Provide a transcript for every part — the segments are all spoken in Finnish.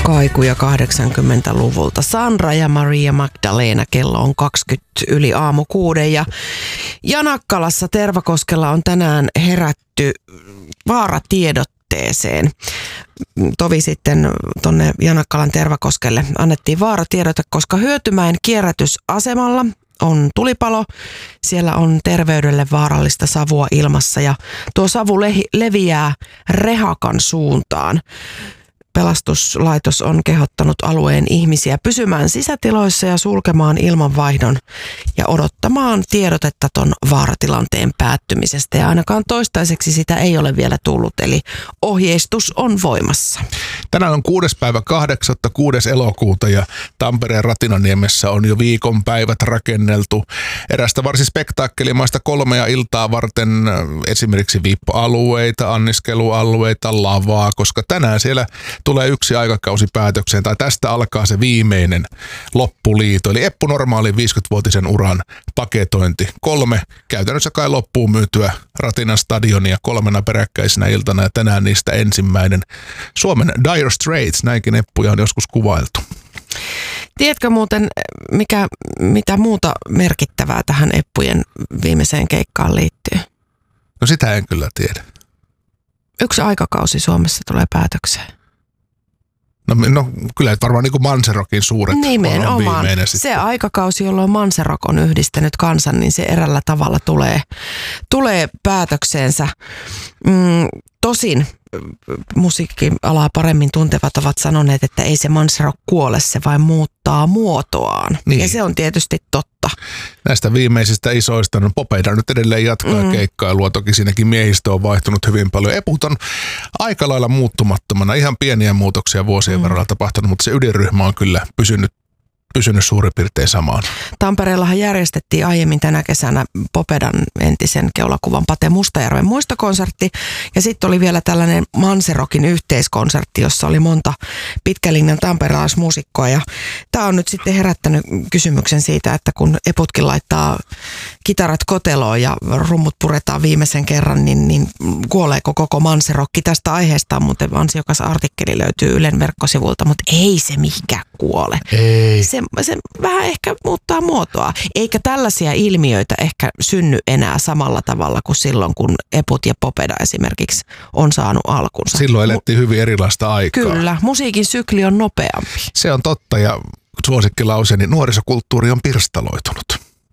Kaikuja 80-luvulta. Sandra ja Maria Magdalena, kello on 20 yli aamu 6 ja Janakkalassa Tervakoskella on tänään herätty vaaratiedotteeseen. Tovi sitten tonne Janakkalan Tervakoskelle annettiin vaaratiedote, koska Hyötymäen kierrätysasemalla on tulipalo. Siellä on terveydelle vaarallista savua ilmassa ja tuo savu leviää Rehakan suuntaan. Pelastuslaitos on kehottanut alueen ihmisiä pysymään sisätiloissa ja sulkemaan ilmanvaihdon ja odottamaan tiedotetta ton vaaratilanteen päättymisestä. Ja ainakaan toistaiseksi sitä ei ole vielä tullut, eli ohjeistus on voimassa. Tänään on 6.8. 6. elokuuta ja Tampereen Ratinaniemessä on jo viikonpäivät rakenneltu erästä varsin spektaakkelimaista 3 iltaa varten, esimerkiksi VIP-alueita, anniskelualueita, lavaa, koska tänään siellä tulee yksi aikakausi päätökseen, tai tästä alkaa se viimeinen loppuliito, eli Eppu Normaalin 50-vuotisen uran paketointi. 3 käytännössä kai loppuun myytyä Ratinan stadionia 3 peräkkäisenä iltana, ja tänään niistä ensimmäinen. Suomen Dire Straits, näinkin Eppuja on joskus kuvailtu. Tiedätkö muuten, mitä muuta merkittävää tähän Eppujen viimeiseen keikkaan liittyy? No sitä en kyllä tiedä. Yksi aikakausi Suomessa tulee päätökseen. No kyllä varmaan niin kuin Manserokin suuret nimenomaan. On viimeinen sitten. Se aikakausi, jolloin Manserok on yhdistänyt kansan, niin se erällä tavalla tulee päätökseensä. Tosin musiikkialaa paremmin tuntevat ovat sanoneet, että ei se Manserok kuole, se vain muuttaa muotoaan. Niin. Ja se on tietysti totta. Näistä viimeisistä isoista, no Popeda nyt edelleen jatkaa keikkailua, toki siinäkin miehistö on vaihtunut hyvin paljon. Eput on aika lailla muuttumattomana, ihan pieniä muutoksia vuosien varrella tapahtunut, mutta se ydinryhmä on kyllä pysynyt suurin piirtein samaan. Tampereellahan järjestettiin aiemmin tänä kesänä Popedan entisen keulakuvan Pate Mustajärven muistokonsertti. Ja sitten oli vielä tällainen Manserokin yhteiskonsertti, jossa oli monta pitkälinjan tamperelaismuusikkoa. Ja tämä on nyt sitten herättänyt kysymyksen siitä, että kun Eputkin laittaa kitarat koteloon ja rummut puretaan viimeisen kerran, niin kuoleeko koko Manserokki? Tästä aiheesta on muuten ansiokas artikkeli löytyy Ylen verkkosivulta, mutta ei se mihinkään kuole. Ei. Se vähän ehkä muuttaa muotoa. Eikä tällaisia ilmiöitä ehkä synny enää samalla tavalla kuin silloin, kun Eput ja Popeda esimerkiksi on saanut alkunsa. Silloin elettiin hyvin erilaista aikaa. Kyllä, musiikin sykli on nopeampi. Se on totta ja suosikkilauseeni, nuorisokulttuuri on pirstaloitunut.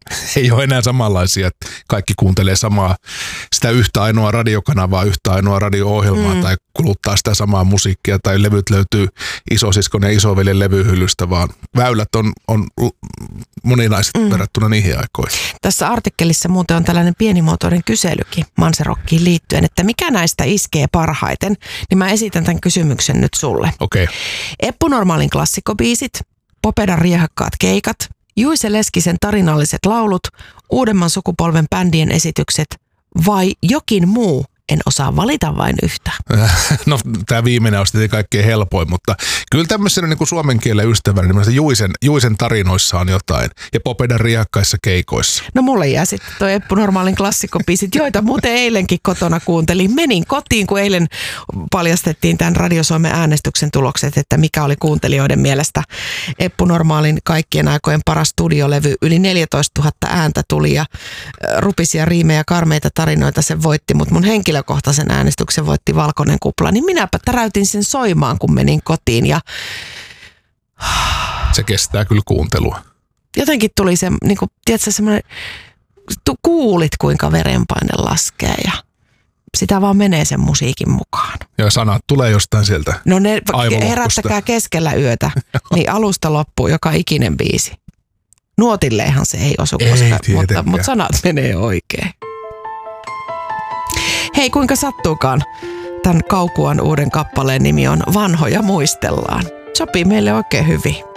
Ei ole enää samanlaisia, että kaikki kuuntelee samaa, sitä yhtä ainoa radiokanavaa, yhtä ainoa radio-ohjelmaa tai kuluttaa sitä samaa musiikkia tai levyt löytyy isosiskon ja isoveljen levyhyllystä, vaan väylät on moninaiset verrattuna niihin aikoihin. Tässä artikkelissa muuten on tällainen pienimuotoinen kyselykin Manserokkiin liittyen, että mikä näistä iskee parhaiten, niin mä esitän tämän kysymyksen nyt sulle. Okei. Eppu Normaalin klassikkobiisit, Popedan riehakkaat keikat, Juise Leskisen tarinalliset laulut, uudemman sukupolven bändien esitykset vai jokin muu? En osaa valita vain yhtä. No tämä viimeinen on sitten kaikkein helpoin, mutta kyllä tämmöisenä niin kuin suomen kielen ystävänä, niin Juisen tarinoissa on jotain ja Popedan riehakkaissa keikoissa. No mulle jää sitten toi Eppu Normaalin klassikkobiisit, joita muuten eilenkin kotona kuuntelin. Menin kotiin, kun eilen paljastettiin tämän Radio Suomen äänestyksen tulokset, että mikä oli kuuntelijoiden mielestä Eppu Normaalin kaikkien aikojen paras studiolevy. Yli 14 000 ääntä tuli ja rupisia riimejä, karmeita tarinoita se voitti, mutta mun henkilökohtaisen äänestyksen voitti Valkoinen kupla, niin minäpä täräytin sen soimaan, kun menin kotiin ja se kestää kyllä kuuntelua. Jotenkin tuli se, niin kuin, tiedätkö, semmoinen, kuulit kuinka verenpaine laskee ja sitä vaan menee sen musiikin mukaan. Ja sanat tulee jostain sieltä. No ne herättäkää keskellä yötä, niin alusta loppuu joka ikinen biisi. Nuotilleehan se ei osu, mutta sanat menee oikein. Hei, kuinka sattuukaan? Tämän Kaukuan uuden kappaleen nimi on Vanhoja muistellaan. Sopii meille oikein hyvin.